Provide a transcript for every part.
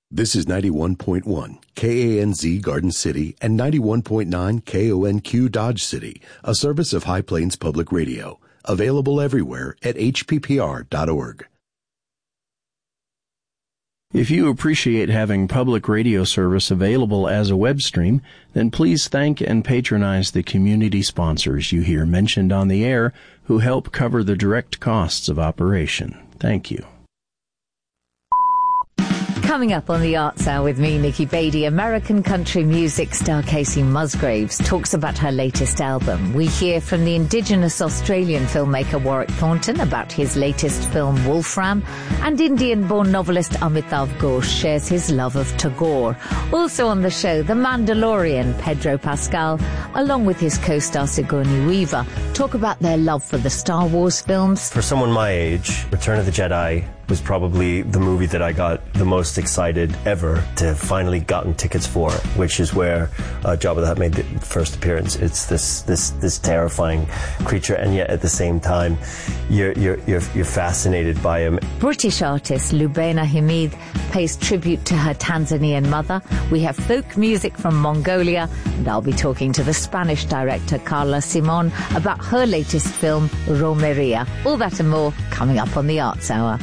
This is 91.1 KANZ Garden City and 91.9 KONQ Dodge City, a service of High Plains Public Radio. Available everywhere at hppr.org. If you appreciate having public radio service available as a web stream, then please thank and patronize the community sponsors you hear mentioned on the air who help cover the direct costs of operation. Thank you. Coming up on the Arts Hour with me, Nikki Beattie, American country music star Casey Musgraves talks about her latest album. We hear from the Indigenous Australian filmmaker Warwick Thornton about his latest film Wolfram, and Indian-born novelist Amitav Ghosh shares his love of Tagore. Also on the show, the Mandalorian Pedro Pascal, along with his co-star Sigourney Weaver, talk about their love for the Star Wars films. For someone my age, Return of the Jedi was probably the movie that I got the most excited ever to have finally gotten tickets for, which is where Jabba the Hutt made the first appearance. It's this terrifying creature, and yet at the same time, you're fascinated by him. British artist Lubena Hamid pays tribute to her Tanzanian mother. We have folk music from Mongolia, and I'll be talking to the Spanish director Carla Simon about her latest film Romeria. All that and more coming up on the Arts Hour.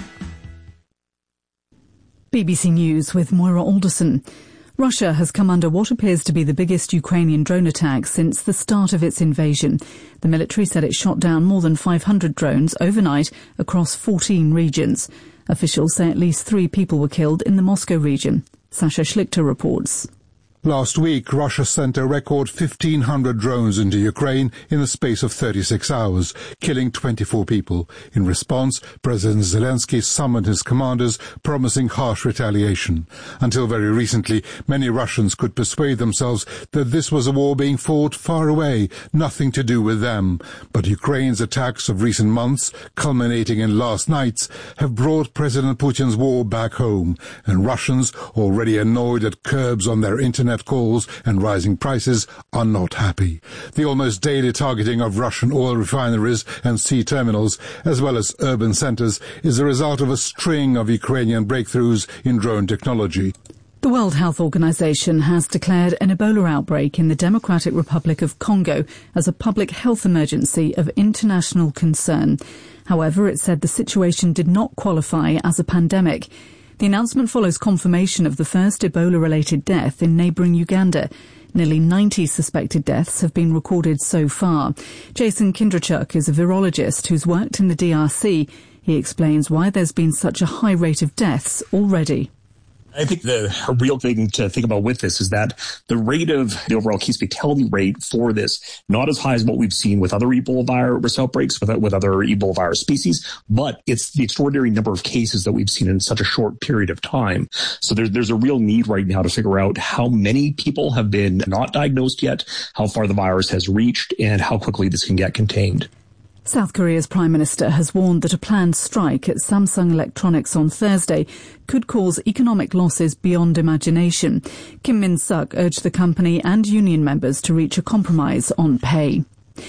BBC News with Moira Alderson. Russia has come under what appears to be the biggest Ukrainian drone attack since the start of its invasion. The military said it shot down more than 500 drones overnight across 14 regions. Officials say at least 3 people were killed in the Moscow region. Sasha Schlichter reports. Last week, Russia sent a record 1,500 drones into Ukraine in the space of 36 hours, killing 24 people. In response, President Zelensky summoned his commanders, promising harsh retaliation. Until very recently, many Russians could persuade themselves that this was a war being fought far away, nothing to do with them. But Ukraine's attacks of recent months, culminating in last night's, have brought President Putin's war back home, and Russians, already annoyed at curbs on their internet calls and rising prices, are not happy. The almost daily targeting of Russian oil refineries and sea terminals, as well as urban centers, is the result of a string of Ukrainian breakthroughs in drone technology. The World Health Organization has declared an Ebola outbreak in the Democratic Republic of Congo as a public health emergency of international concern. However, it said the situation did not qualify as a pandemic. The announcement follows confirmation of the first Ebola-related death in neighbouring Uganda. Nearly 90 suspected deaths have been recorded so far. Jason Kindrachuk is a virologist who's worked in the DRC. He explains why there's been such a high rate of deaths already. I think the real thing to think about with this is that the rate of the overall case fatality rate for this, not as high as what we've seen with other Ebola virus outbreaks, with other Ebola virus species, but it's the extraordinary number of cases that we've seen in such a short period of time. So there's a real need right now to figure out how many people have been not diagnosed yet, how far the virus has reached, and how quickly this can get contained. South Korea's Prime Minister has warned that a planned strike at Samsung Electronics on Thursday could cause economic losses beyond imagination. Kim Min-suk urged the company and union members to reach a compromise on pay.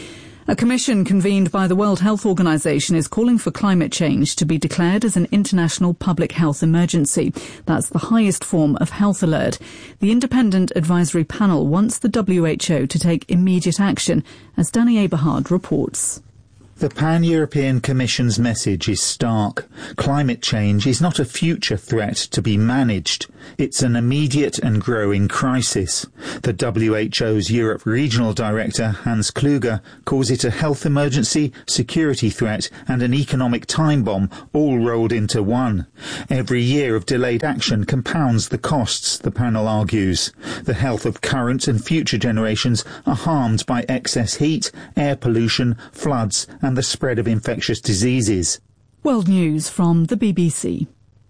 A commission convened by the World Health Organization is calling for climate change to be declared as an international public health emergency. That's the highest form of health alert. The independent advisory panel wants the WHO to take immediate action, as Danny Eberhard reports. The Pan-European Commission's message is stark. Climate change is not a future threat to be managed. It's an immediate and growing crisis. The WHO's Europe Regional Director, Hans Kluge, calls it a health emergency, security threat and an economic time bomb all rolled into one. Every year of delayed action compounds the costs, the panel argues. The health of current and future generations are harmed by excess heat, air pollution, floods and the spread of infectious diseases. World News from the BBC.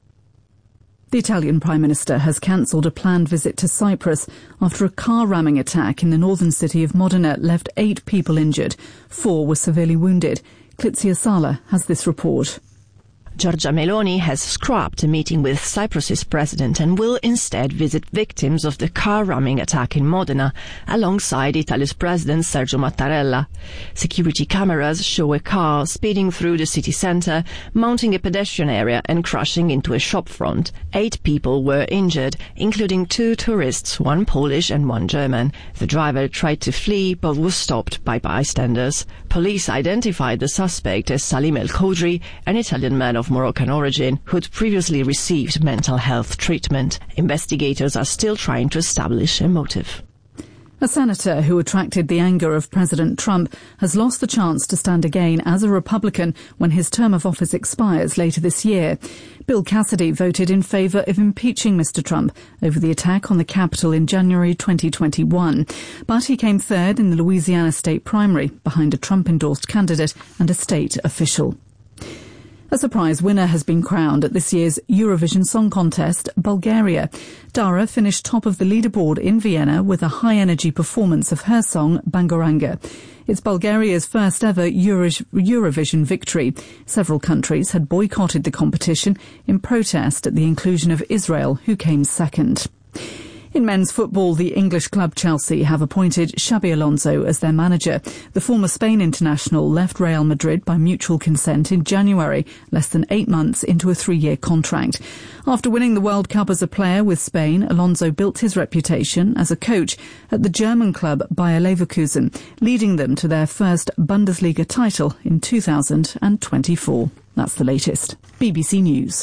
The Italian Prime Minister has cancelled a planned visit to Cyprus after a car ramming attack in the northern city of Modena left 8 people injured. 4 were severely wounded. Klitsia Sala has this report. Giorgia Meloni has scrapped a meeting with Cyprus's president and will instead visit victims of the car ramming attack in Modena alongside Italy's president Sergio Mattarella. Security cameras show a car speeding through the city centre, mounting a pedestrian area and crashing into a shop front. 8 people were injured, including 2 tourists, 1 Polish and 1 German. The driver tried to flee but was stopped by bystanders. Police identified the suspect as Salim El Khodri, an Italian man of Moroccan origin who'd previously received mental health treatment. Investigators are still trying to establish a motive. A senator who attracted the anger of President Trump has lost the chance to stand again as a Republican when his term of office expires later this year. Bill Cassidy voted in favour of impeaching Mr Trump over the attack on the Capitol in January 2021. But he came third in the Louisiana state primary, behind a Trump-endorsed candidate and a state official. A surprise winner has been crowned at this year's Eurovision Song Contest, Bulgaria. Dara finished top of the leaderboard in Vienna with a high-energy performance of her song, Bangoranga. It's Bulgaria's first ever Eurovision victory. Several countries had boycotted the competition in protest at the inclusion of Israel, who came second. In men's football, the English club Chelsea have appointed Xabi Alonso as their manager. The former Spain international left Real Madrid by mutual consent in January, less than 8 months into a 3-year contract. After winning the World Cup as a player with Spain, Alonso built his reputation as a coach at the German club Bayer Leverkusen, leading them to their first Bundesliga title in 2024. That's the latest. BBC News.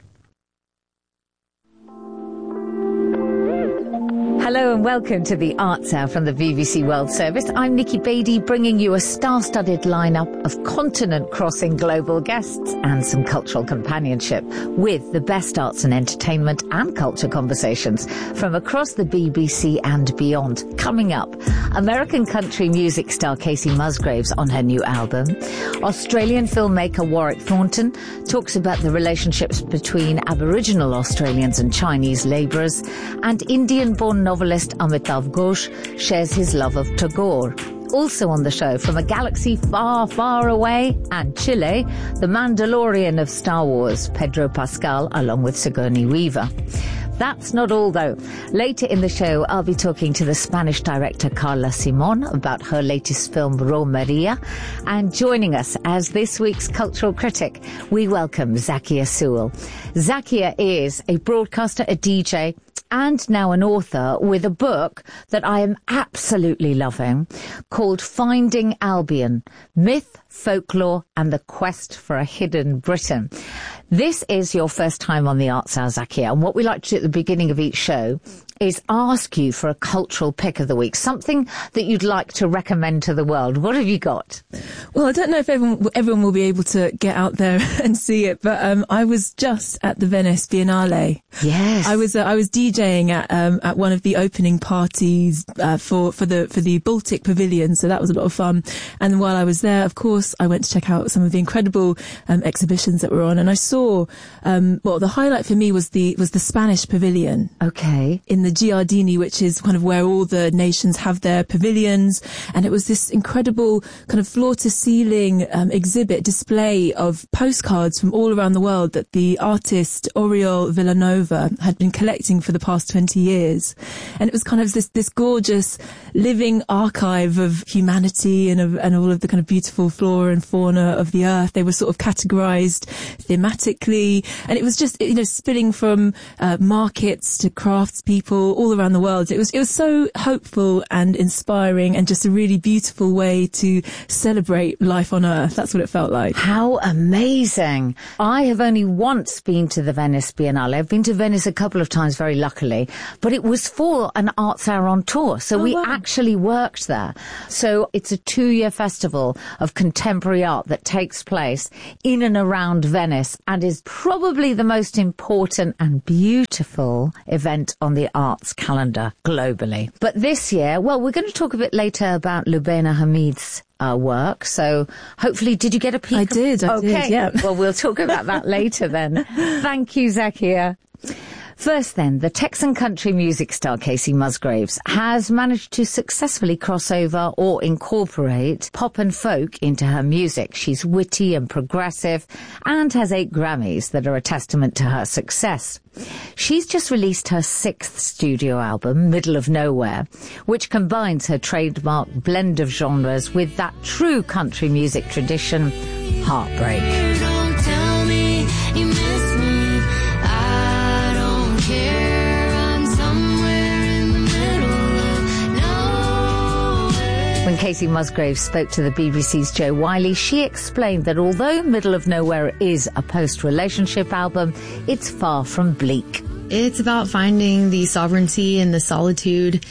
Hello and welcome to the Arts Hour from the BBC World Service. I'm Nikki Beattie, bringing you a star-studded lineup of continent-crossing global guests and some cultural companionship with the best arts and entertainment and culture conversations from across the BBC and beyond. Coming up, American country music star Kacey Musgraves on her new album. Australian filmmaker Warwick Thornton talks about the relationships between Aboriginal Australians and Chinese labourers, and Indian-born novelist Amitav Ghosh shares his love of Tagore. Also on the show, from a galaxy far, far away and Chile, the Mandalorian of Star Wars, Pedro Pascal, along with Sigourney Weaver. That's not all, though. Later in the show, I'll be talking to the Spanish director Carla Simon about her latest film, Romeria. And joining us as this week's cultural critic, we welcome Zakia Sewell. Zakia is a broadcaster, a DJ, and now an author with a book that I am absolutely loving called Finding Albion, Myth, Folklore and the Quest for a Hidden Britain. This is your first time on the Arts Hour, Zakia, and what we like to do at the beginning of each show is ask you for a cultural pick of the week, something that you'd like to recommend to the world. What have you got? Well, I don't know if everyone will be able to get out there and see it, but I was just at the Venice Biennale. Yes, I was DJing at one of the opening parties for the Baltic Pavilion, so that was a lot of fun. And while I was there, of course, I went to check out some of the incredible exhibitions that were on, and I saw the highlight for me was the Spanish Pavilion. Okay, in the Giardini, which is kind of where all the nations have their pavilions. And it was this incredible kind of floor-to-ceiling exhibit display of postcards from all around the world that the artist Oriol Villanova had been collecting for the past 20 years. And it was kind of this gorgeous living archive of humanity and all of the kind of beautiful flora and fauna of the earth. They were sort of categorized thematically. And it was just, spilling from markets to craftspeople all around the world. It was so hopeful and inspiring, and just a really beautiful way to celebrate life on Earth. That's what it felt like. How amazing. I have only once been to the Venice Biennale. I've been to Venice a couple of times, very luckily, but it was for an Arts Hour on tour. So we actually worked there. So it's a 2-year festival of contemporary art that takes place in and around Venice, and is probably the most important and beautiful event on the arts calendar globally. But this year, well, we're going to talk a bit later about Lubena Hamid's work. So hopefully, did you get a peek? I did, yeah. Well, we'll talk about that later then. Thank you, Zakia. First then, the Texan country music star Kacey Musgraves has managed to successfully cross over or incorporate pop and folk into her music. She's witty and progressive and has 8 Grammys that are a testament to her success. She's just released her 6th studio album, Middle of Nowhere, which combines her trademark blend of genres with that true country music tradition, heartbreak. Don't tell me you miss me. I don't care. I'm somewhere in the middle of nowhere. When Kacey Musgraves spoke to the BBC's Joe Wiley, she explained that although Middle of Nowhere is a post-relationship album, it's far from bleak. It's about finding the sovereignty and the solitude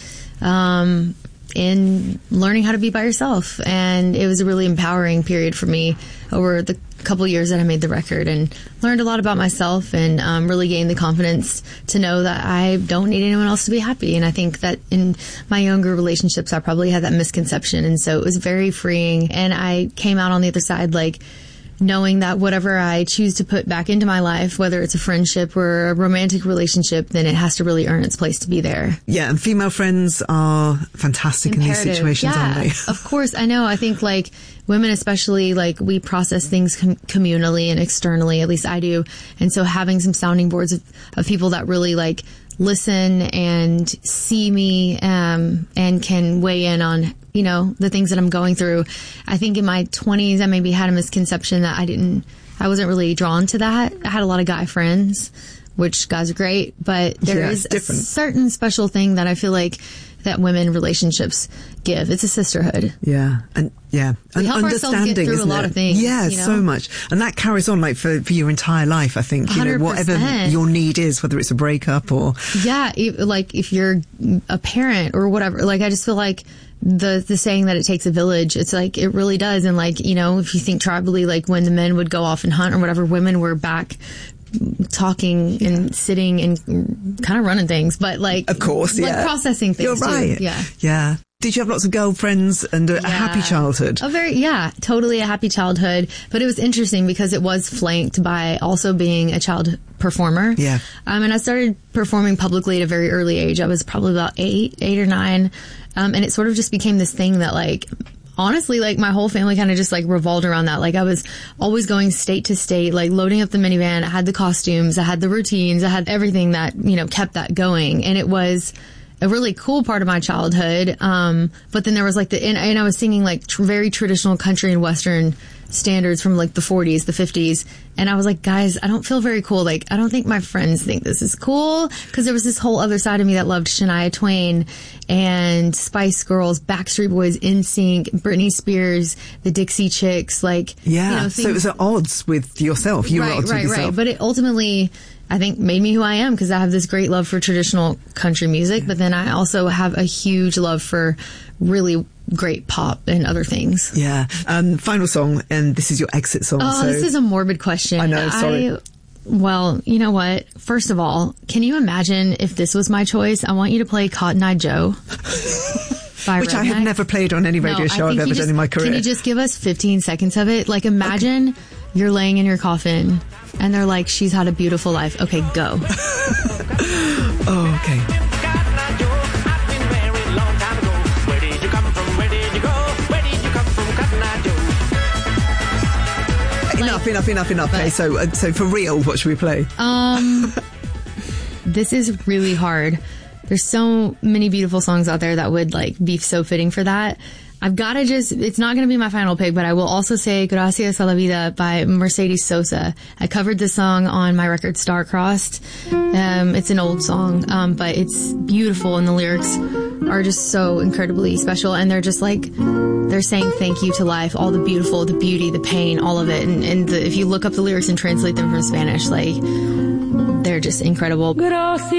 in learning how to be by yourself. And it was a really empowering period for me over the couple years that I made the record, and learned a lot about myself, and really gained the confidence to know that I don't need anyone else to be happy. And I think that in my younger relationships, I probably had that misconception. And so it was very freeing. And I came out on the other side, like, knowing that whatever I choose to put back into my life, whether it's a friendship or a romantic relationship, then it has to really earn its place to be there. Yeah, and female friends are fantastic in these situations, aren't they? Of course, I know. I think, like, women especially, like, we process things communally and externally, at least I do. And so having some sounding boards of people that really, like, listen and see me and can weigh in on, you know, the things that I'm going through. I think in my 20s, I maybe had a misconception that I wasn't really drawn to that. I had a lot of guy friends, which guys are great, but there is a certain special thing that I feel like that women relationships give. It's a sisterhood. Yeah. And we help ourselves get through a lot of things. Yeah, you know? So much. And that carries on, like, for your entire life, I think. You know, whatever your need is, whether it's a breakup or... Yeah, like, if you're a parent or whatever, like, I just feel like the saying that it takes a village, it's like, it really does. And, like, you know, if you think tribally, like, when the men would go off and hunt or whatever, women were back talking and sitting and kind of running things, but, like, of course, like, processing things. You're right. Too. Yeah. Did you have lots of girlfriends and a happy childhood? Totally a happy childhood. But it was interesting because it was flanked by also being a child performer. Yeah. And I started performing publicly at a very early age. I was probably about 8 or 9. And it sort of just became this thing that, like, honestly, like, my whole family kind of just, like, revolved around that. Like, I was always going state to state, like, loading up the minivan. I had the costumes, I had the routines, I had everything that, you know, kept that going. And it was a really cool part of my childhood. But then there was, like, and I was singing, like, very traditional country and Western standards from, like, the 40s, the 50s. And I was like, guys, I don't feel very cool. Like, I don't think my friends think this is cool. Because there was this whole other side of me that loved Shania Twain and Spice Girls, Backstreet Boys, NSYNC, Britney Spears, the Dixie Chicks, like, yeah. You know, so it was at odds with yourself. You were at odds with yourself. Right. But it ultimately, I think, made me who I am, because I have this great love for traditional country music, but then I also have a huge love for really great pop and other things. Yeah. Final song, and this is your exit song. Oh, this is a morbid question. I know, sorry. Well, you know what? First of all, can you imagine if this was my choice? I want you to play Cotton Eye Joe. Which I have never played on any radio show I've ever done in my career. Can you just give us 15 seconds of it? Like, imagine you're laying in your coffin and they're like, she's had a beautiful life. Okay, go. Oh, okay. Enough. Okay, so for real, what should we play? This is really hard. There's so many beautiful songs out there that would, like, be so fitting for that. I've got to it's not going to be my final pick, but I will also say Gracias a la Vida by Mercedes Sosa. I covered this song on my record Star-Crossed. It's an old song, but it's beautiful, and the lyrics are just so incredibly special, and they're just like, they're saying thank you to life, all the beautiful, the beauty, the pain, all of it. And if you look up the lyrics and translate them from Spanish, like, they're just incredible. Gracias.